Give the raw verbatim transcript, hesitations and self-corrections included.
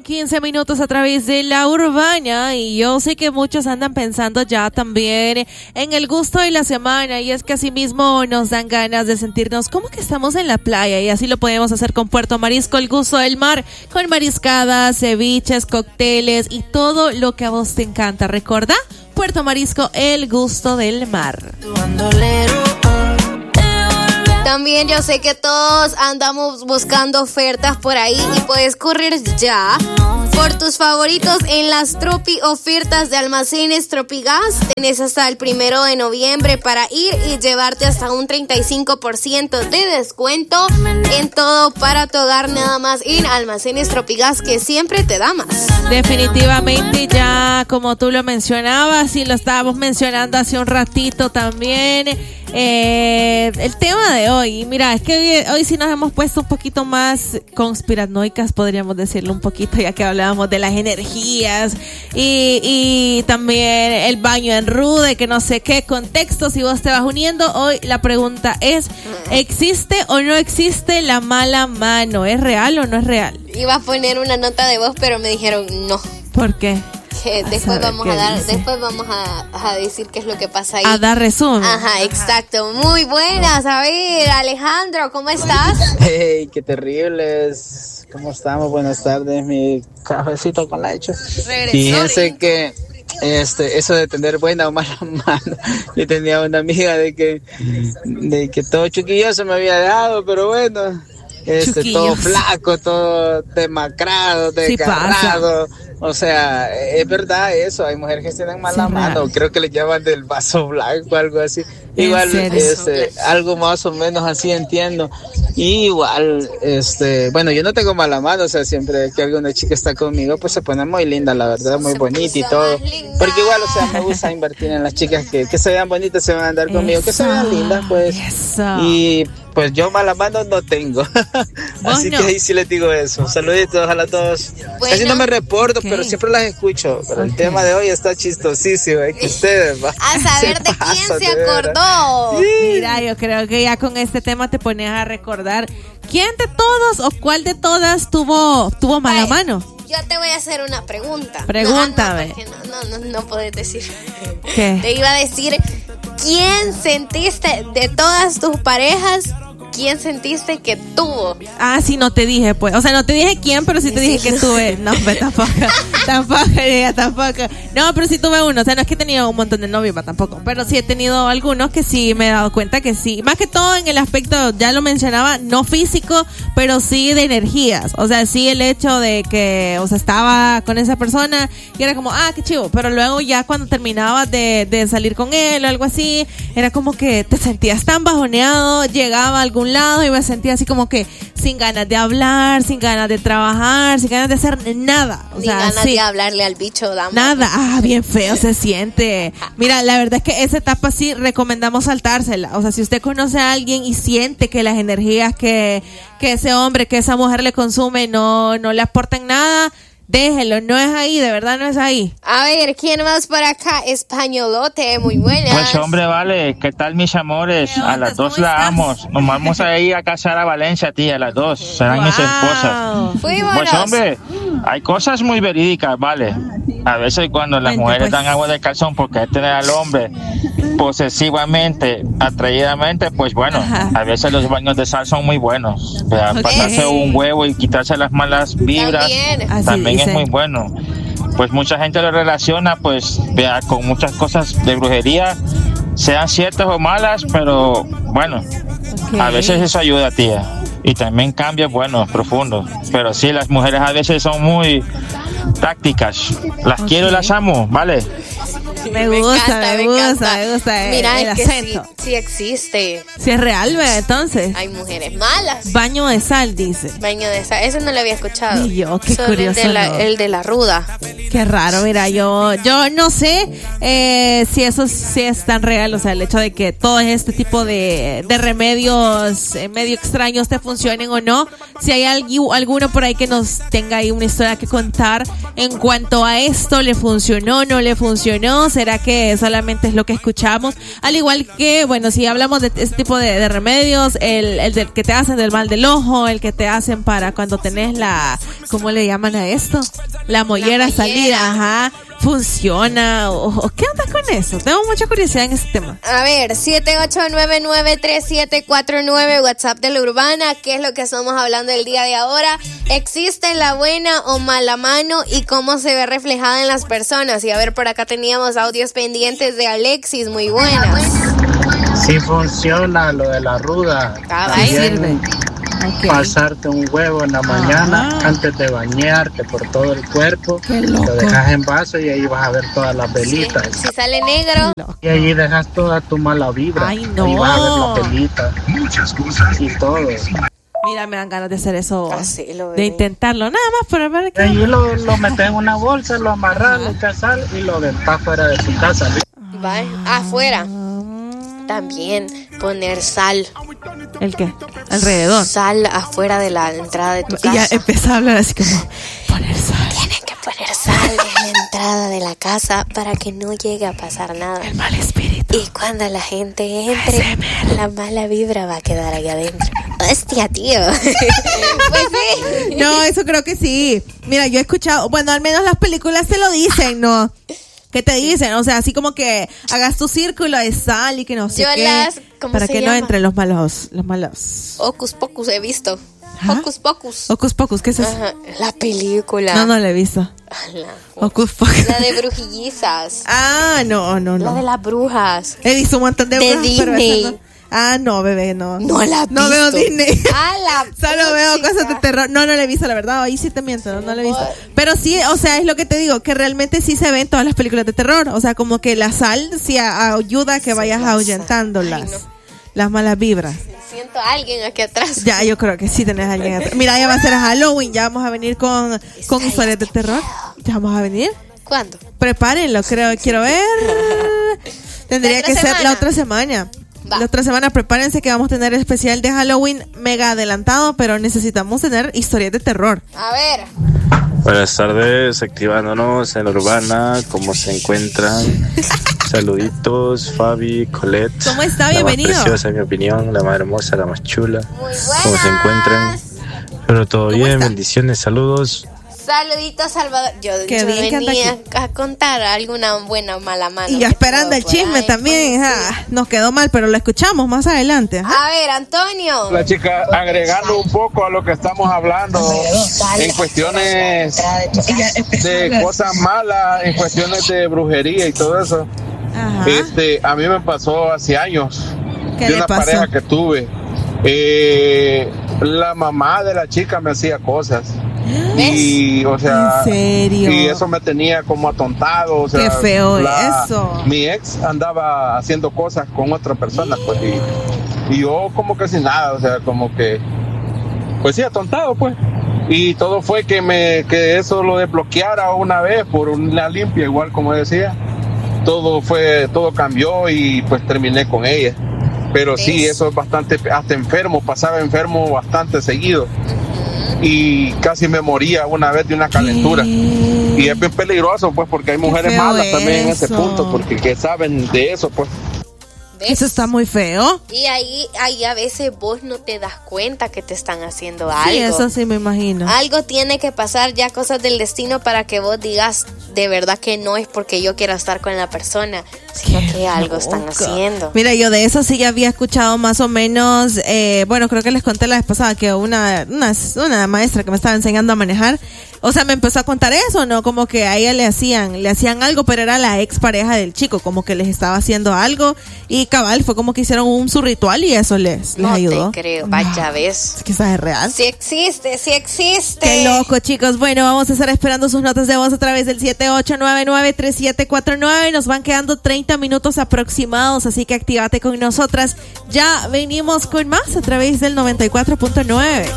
quince minutos a través de La Urbana, y yo sé que muchos andan pensando ya también en el gusto de la semana, y es que así mismo nos dan ganas de sentirnos como que estamos en la playa, y así lo podemos hacer con Puerto Marisco, el gusto del mar, con mariscadas, ceviches, cócteles y todo lo que a vos te encanta. ¿Recuerda? Puerto Marisco, el gusto del mar. También yo sé que todos andamos buscando ofertas por ahí y puedes correr ya por tus favoritos en las Tropi ofertas de Almacenes Tropigas. Tenés hasta el primero de noviembre para ir y llevarte hasta un treinta y cinco por ciento de descuento en todo para tu hogar, nada más en Almacenes Tropigas, que siempre te da más. Definitivamente, ya como tú lo mencionabas y lo estábamos mencionando hace un ratito también, eh, el tema de hoy, mira, es que hoy, hoy sí nos hemos puesto un poquito más conspiranoicas, podríamos decirlo un poquito, ya que hablábamos de las energías y, y también el baño en rude, que no sé qué contexto, si vos te vas uniendo. Hoy la pregunta es, ¿existe o no existe la mala mano? ¿Es real o no es real? Iba a poner una nota de voz, pero me dijeron no. ¿Por qué? Que después vamos a dar, dice. después vamos a, a decir qué es lo que pasa ahí. A dar resumen. Ajá, exacto. Muy buenas. A ver, Alejandro, ¿cómo estás? Hey, qué terribles. ¿Cómo estamos? Buenas tardes, mi cafecito con leche. Fíjense que este, eso de tener buena o mala mano, yo tenía una amiga de que, de que todo chiquilloso me había dejado, pero bueno, este, todo flaco, todo demacrado, desgarrado. Sí, o sea, es verdad eso, hay mujeres que tienen mala sí, mano, raro. Creo que le llaman del vaso blanco, algo así. Igual, este, algo más o menos así entiendo. Y igual, este, bueno, yo no tengo mala mano, o sea, siempre que alguna chica está conmigo, pues se pone muy linda, la verdad, muy se bonita y todo. Porque igual, o sea, me gusta invertir en las chicas que, que se vean bonitas, se van a andar conmigo, eso, que se vean lindas, pues. Eso. Y pues yo mala mano no tengo. Así no. Que ahí sí les digo eso. Saluditos a las dos. Bueno, casi no me reporto, okay. Pero siempre las escucho. Pero okay. El tema de hoy está chistosísimo, ¿eh? Que ustedes va. A saber de quién se acordó. Sí. Mira, yo creo que ya con este tema te pones a recordar quién de todos o cuál de todas tuvo, tuvo mala Ay, mano. Yo te voy a hacer una pregunta. Pregúntame. No, no, no, no, no podés decir. ¿Qué? Te iba a decir, ¿quién sentiste de todas tus parejas? ¿Quién sentiste que tuvo? Ah, sí, no te dije, pues. O sea, no te dije quién, pero sí te sí, dije sí, que no. tuve. No, pero tampoco. tampoco, ella, tampoco. No, pero sí tuve uno. O sea, no es que he tenido un montón de novios, pero tampoco. Pero sí he tenido algunos que sí me he dado cuenta que sí. Más que todo en el aspecto, ya lo mencionaba, no físico, pero sí de energías. O sea, sí el hecho de que, o sea, estaba con esa persona y era como, ah, qué chivo. Pero luego ya cuando terminabas de, de salir con él o algo así, era como que te sentías tan bajoneado, llegaba algún lado y me sentía así como que sin ganas de hablar, sin ganas de trabajar, sin ganas de hacer nada. O sin sea, ganas sí. de hablarle al bicho, dama. Nada, ah, bien feo se siente. Mira, la verdad es que esa etapa sí recomendamos saltársela. O sea, si usted conoce a alguien y siente que las energías que, que ese hombre, que esa mujer le consume no, no le aportan nada, déjelo, no es ahí, de verdad no es ahí. A ver, ¿quién más por acá? Españolote, muy buenas. Pues hombre, vale, ¿qué tal mis amores? A las dos la amo. Nos vamos a ir a casar a Valencia, tía, a las dos. Serán wow. mis esposas. Fuimos. Pues hombre, hay cosas muy verídicas, vale. A veces cuando las mujeres dan agua de calzón porque hay que tener al hombre posesivamente, atraídamente, pues bueno, ajá. A veces los baños de sal son muy buenos. O sea, okay. Pasarse un huevo y quitarse las malas vibras también, también es muy bueno. Pues mucha gente lo relaciona, pues, vea, con muchas cosas de brujería, sean ciertas o malas, pero bueno, okay. A veces eso ayuda, tía. Y también cambios buenos, profundos. Pero sí, las mujeres a veces son muy tácticas. Las okay. quiero y las amo, ¿vale? Me gusta, me, me gusta, me gusta el, Mira, el es acento. Que sí, sí existe. Sí es real, ¿verdad? Entonces. Hay mujeres malas. Baño de sal, dice. Baño de sal, eso no lo había escuchado. Y yo, qué Son curioso. El de, la, ¿no? el de la ruda. Qué raro, mira, yo yo no sé eh, si eso sí es tan real, o sea, el hecho de que todo este tipo de, de remedios eh, medio extraños te funcionen o no. Si hay alguien, alguno por ahí que nos tenga ahí una historia que contar en cuanto a esto, ¿le funcionó, no le funcionó? será que solamente es lo que escuchamos? Al igual que, bueno, si hablamos de este tipo de, de remedios, el, el del que te hacen del mal del ojo, el que te hacen para cuando tenés la, ¿cómo le llaman a esto? La mollera, la mollera. salida, ajá. ¿Funciona? ¿O, o qué onda con eso? Tengo mucha curiosidad en ese tema. A ver, siete ocho nueve nueve tres siete cuatro nueve, WhatsApp de la Urbana. ¿Qué es lo que estamos hablando el día de ahora? ¿Existe la buena o mala mano y cómo se ve reflejada en las personas? Y a ver, por acá teníamos audios pendientes de Alexis, muy buenas. Sí funciona lo de la ruda. Ah, ahí sirve. Okay. Pasarte un huevo en la mañana Ajá. antes de bañarte por todo el cuerpo, lo dejas en vaso y ahí vas a ver todas las velitas. Sí. Si sale negro y ahí dejas toda tu mala vibra. Ay, no. Ahí vas a ver las velitas, muchas cosas y todo. Mira, me dan ganas de hacer eso, ah, sí, lo de intentarlo, nada más para ver qué. Ahí lo, lo metes en una bolsa, lo amarras, lo echas sal y lo ventas fuera de tu casa. Va afuera. También poner sal. ¿El qué? Alrededor. Sal afuera de la entrada de tu casa. Y ya empezó a hablar así como, poner sal. Tienen que poner sal en la entrada de la casa para que no llegue a pasar nada. El mal espíritu. Y cuando la gente entre, A S M R. La mala vibra va a quedar ahí adentro. Hostia, tío. Pues sí. No, eso creo que sí. Mira, yo he escuchado, bueno, al menos las películas te lo dicen, ¿no? ¿Qué te dicen? O sea, así como que hagas tu círculo de sal y que no sé Yo qué. Las, ¿cómo para se que llama? no entren los malos, los malos. Hocus Pocus he visto. ¿Ah? Hocus Pocus. Hocus Pocus, ¿qué es eso? Ajá, la película. No, no la he visto. La, Hocus Pocus. La de brujillizas. Ah, no, no, no. La de las brujas. He visto un montón de, de brujas, Disney. Pero esa no. Ah, no, bebé, no. No la No visto. veo Disney. Ah, la Solo veo chica. cosas de terror. No, no la he visto, la verdad. Ahí sí te miento, no, no la he visto. Pero sí, o sea, es lo que te digo, que realmente sí se ven todas las películas de terror. O sea, como que la sal sí a- ayuda a que vayas ahuyentando las, no. las malas vibras. Siento a alguien aquí atrás. Ya, yo creo que sí tenés a alguien atrás. Mira, ya va a ser Halloween, ya vamos a venir con, con historias de terror. Ya vamos a venir. ¿Cuándo? Prepárenlo, creo, quiero ver. Tendría que ser semana. la otra semana. Va. La otra semana prepárense que vamos a tener especial de Halloween mega adelantado, pero necesitamos tener historias de terror. A ver. Buenas tardes, activándonos en la Urbana, ¿cómo se encuentran? Saluditos, Fabi, Colette. ¿Cómo está? La Bienvenido. más preciosa, en mi opinión, la más hermosa, la más chula. Muy buenas. ¿Cómo se encuentran? Pero todo ¿Cómo bien, está? bendiciones, saludos. Saluditos, Salvador. Yo, Qué yo bien que anda venía aquí. a contar alguna buena o mala mano. Y ya que esperando tuvo el por chisme ahí. también. Ah, nos quedó mal, pero lo escuchamos más adelante. Ajá. A ver, Antonio. La chica, agregando un poco a lo que estamos hablando en cuestiones de cosas malas, en cuestiones de brujería y todo eso. Ajá. Este, a mí me pasó hace años ¿Qué de le una pasó? pareja que tuve. Eh, la mamá de la chica me hacía cosas. Y, o sea, ¿En serio? y eso me tenía como atontado. O sea, Qué feo la- eso. Mi ex andaba haciendo cosas con otra persona, pues, y, y yo como que sin nada, o sea, como que, pues sí, atontado, pues. Y todo fue que me, que eso lo desbloqueara una vez por una limpia, igual como decía. Todo fue, todo cambió y pues terminé con ella. Pero sí, eso es bastante, hasta enfermo, pasaba enfermo bastante seguido. Y casi me moría una vez de una calentura. Y es bien peligroso, pues, porque hay mujeres feo malas también en ese eso. punto, porque que saben de eso, pues. ¿Ves? Eso está muy feo. Y ahí, ahí a veces vos no te das cuenta que te están haciendo algo. Sí, eso sí me imagino. Algo tiene que pasar, ya cosas del destino, para que vos digas de verdad que no es porque yo quiera estar con la persona, sino que algo están loca. haciendo. Mira, yo de eso sí ya había escuchado más o menos, eh, bueno, creo que les conté la vez pasada que una, una, una maestra que me estaba enseñando a manejar, o sea, me empezó a contar eso, ¿no? Como que a ella le hacían, le hacían algo, pero era la ex pareja del chico, como que les estaba haciendo algo, y cabal, fue como que hicieron un su ritual y eso les, les No ayudó. te creo, vaya ves. Es que eso es real. Sí existe, sí existe. Qué loco, chicos. Bueno, vamos a estar esperando sus notas de voz a través del siete ocho nueve nueve tres siete cuatro nueve. Nos van quedando treinta minutos aproximados, así que actívate con nosotras. Ya venimos con más a través del noventa y cuatro punto nueve.